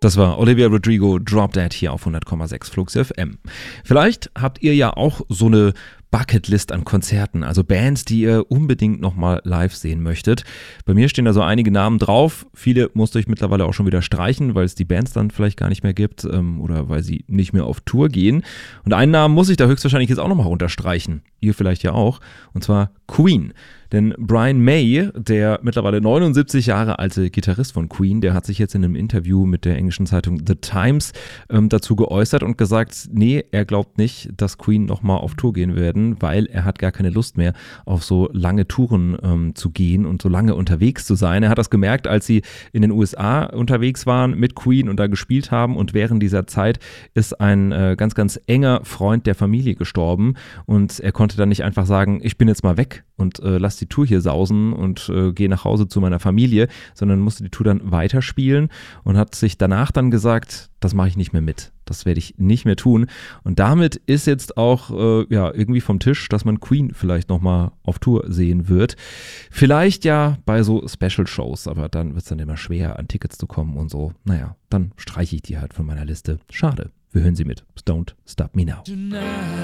Das war Olivia Rodrigo, Drop Dead hier auf 100,6 Flux FM. Vielleicht habt ihr ja auch so eine Bucketlist an Konzerten, also Bands, die ihr unbedingt nochmal live sehen möchtet. Bei mir stehen da so einige Namen drauf. Viele musste ich mittlerweile auch schon wieder streichen, weil es die Bands dann vielleicht gar nicht mehr gibt oder weil sie nicht mehr auf Tour gehen. Und einen Namen muss ich da höchstwahrscheinlich jetzt auch nochmal unterstreichen. Ihr vielleicht ja auch. Und zwar Queen. Denn Brian May, der mittlerweile 79 Jahre alte Gitarrist von Queen, der hat sich jetzt in einem Interview mit der englischen Zeitung The Times dazu geäußert und gesagt, nee, er glaubt nicht, dass Queen nochmal auf Tour gehen werden, weil er hat gar keine Lust mehr, auf so lange Touren zu gehen und so lange unterwegs zu sein. Er hat das gemerkt, als sie in den USA unterwegs waren mit Queen und da gespielt haben, und während dieser Zeit ist ein ganz, ganz enger Freund der Familie gestorben und er konnte dann nicht einfach sagen, ich bin jetzt mal weg und lass die Tour hier sausen und gehe nach Hause zu meiner Familie, sondern musste die Tour dann weiterspielen und hat sich danach dann gesagt, das mache ich nicht mehr mit. Das werde ich nicht mehr tun. Und damit ist jetzt auch irgendwie vom Tisch, dass man Queen vielleicht nochmal auf Tour sehen wird. Vielleicht ja bei so Special-Shows, aber dann wird es dann immer schwer, an Tickets zu kommen und so. Naja, dann streiche ich die halt von meiner Liste. Schade. Wir hören sie mit Don't Stop Me Now. Tonight.